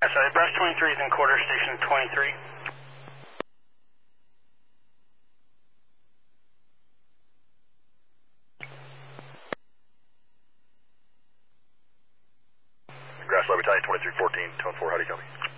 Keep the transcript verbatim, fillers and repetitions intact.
Sorry, Brush twenty-three is in quarter station twenty-three. Grass Lab Battalion twenty-three fourteen, tone four, how do you copy?